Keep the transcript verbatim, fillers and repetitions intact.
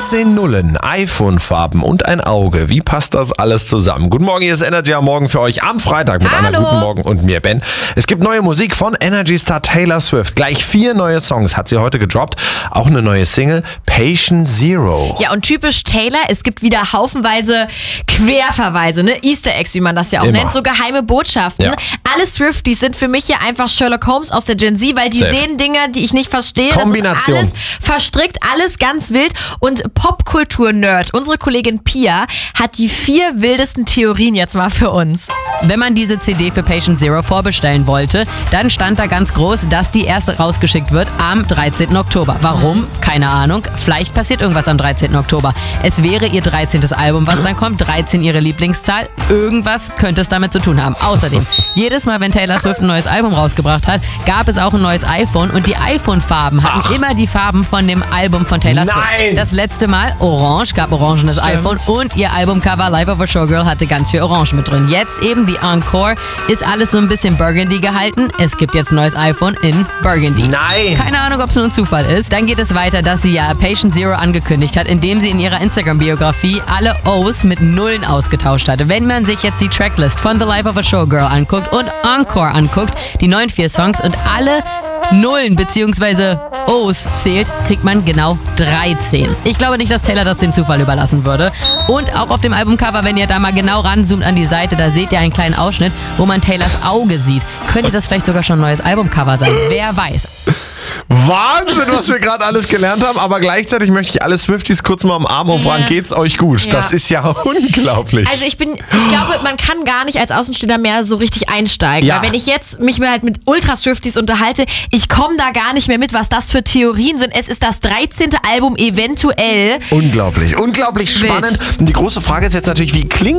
dreizehn Nullen, iPhone-Farben und ein Auge. Wie passt das alles zusammen? Guten Morgen, hier ist Energy am Morgen für euch am Freitag mit Hallo. einer guten Morgen und mir, Ben. Es gibt neue Musik von Energy-Star Taylor Swift. Gleich vier neue Songs hat sie heute gedroppt. Auch eine neue Single, Patient Zero. Ja, und typisch Taylor, es gibt wieder haufenweise Querverweise, ne? Easter Eggs, wie man das ja auch Immer. nennt, so geheime Botschaften. Ja. Alle Swifties sind für mich hier einfach Sherlock Holmes aus der Gen Z, weil die Safe. sehen Dinge, die ich nicht verstehe. Kombination. Das ist alles verstrickt, alles ganz wild. Und Popkultur-Nerd, unsere Kollegin Pia, hat die vier wildesten Theorien jetzt mal für uns. Wenn man diese C D für Patient Zero vorbestellen wollte, dann stand da ganz groß, dass die erst rausgeschickt wird am dreizehnten Oktober. Warum? Keine Ahnung. Vielleicht passiert irgendwas am dreizehnten Oktober. Es wäre ihr dreizehntes Album, was dann kommt. dreizehn ihre Lieblingszahl. Irgendwas könnte es damit zu tun haben. Außerdem, jedes Mal, wenn Taylor Swift ein neues Album rausgebracht hat, gab es auch ein neues iPhone und die iPhone-Farben hatten Ach. immer die Farben von dem Album von Taylor Nein. Swift. Das letzte Mal Orange, gab orangenes Stimmt. iPhone und ihr Albumcover Life of a Showgirl hatte ganz viel Orange mit drin. Jetzt eben die Encore, ist alles so ein bisschen Burgundy gehalten. Es gibt jetzt ein neues iPhone in Burgundy. Nein! Keine Ahnung, ob es nur ein Zufall ist. Dann geht es weiter, dass sie ja Patient Zero angekündigt hat, indem sie in ihrer Instagram-Biografie alle O's mit Nullen ausgetauscht hatte. Wenn man sich jetzt die Tracklist von The Life of a Showgirl anguckt und Encore anguckt, die neuen vier Songs und alle Nullen bzw. O's zählt, kriegt man genau dreizehn. Ich glaube nicht, dass Taylor das dem Zufall überlassen würde. Und auch auf dem Albumcover, wenn ihr da mal genau ranzoomt an die Seite, da seht ihr einen kleinen Ausschnitt, wo man Taylors Auge sieht. Könnte das vielleicht sogar schon ein neues Albumcover sein? Wer weiß. Wahnsinn, was wir gerade alles gelernt haben. Aber gleichzeitig möchte ich alle Swifties kurz mal umarmen und fragen, Ja. geht's euch gut? Ja. Das ist ja unglaublich. Also ich bin, ich glaube, man kann gar nicht als Außenstehender mehr so richtig einsteigen. Ja. Weil wenn ich jetzt mich mal halt mit Ultra-Swifties unterhalte, ich komme da gar nicht mehr mit, was das für Theorien sind. Es ist das dreizehnte Album eventuell. Unglaublich, unglaublich Wild. spannend. Und die große Frage ist jetzt natürlich, wie klingt